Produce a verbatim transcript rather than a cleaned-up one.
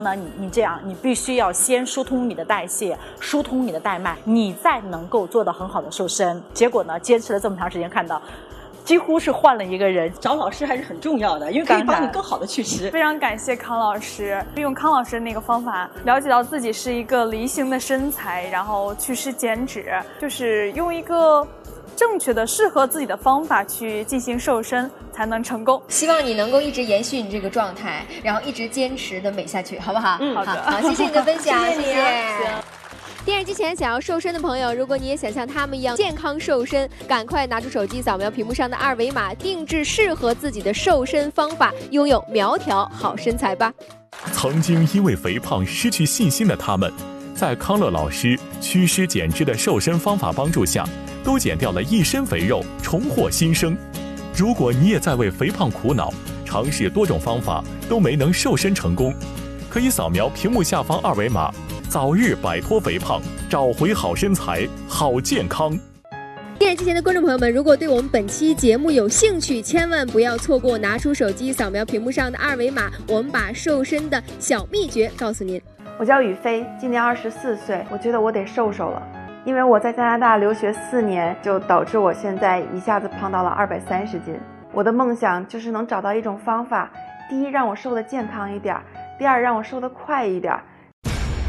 那你你这样，你必须要先疏通你的代谢，疏通你的带脉，你再能够做到很好的瘦身。结果呢，坚持了这么长时间，看到几乎是换了一个人。 找老师还是很重要的，因为可以帮你更好的去吃。 非常感谢康老师，用康老师那个方法，了解到自己是一个梨形的身材，然后去湿减脂，就是用一个正确的、适合自己的方法去进行瘦身，才能成功。 希望你能够一直延续你这个状态，然后一直坚持的美下去，好不好？ 嗯，好的。 好，谢谢你的分享， 谢谢你啊。 谢谢。电视机前想要瘦身的朋友，如果你也想像他们一样健康瘦身，赶快拿出手机扫描屏幕上的二维码，定制适合自己的瘦身方法，拥有苗条好身材吧。 曾经因为肥胖失去信心的他们，在康乐老师祛湿减脂的瘦身方法帮助下，都减掉了一身肥肉，重获新生。如果你也在为肥胖苦恼，尝试多种方法都没能瘦身成功，可以扫描屏幕下方二维码，早日摆脱肥胖，找回好身材、好健康。 电视机前的观众朋友们，如果对我们本期节目有兴趣，千万不要错过，拿出手机扫描屏幕上的二维码，我们把瘦身的小秘诀告诉您。 我叫雨飞，今年二十四岁，我觉得我得瘦瘦了。因为我在加拿大留学四年，就导致我现在一下子胖到了二百三十斤。我的梦想就是能找到一种方法，第一让我瘦得健康一点，第二让我瘦得快一点，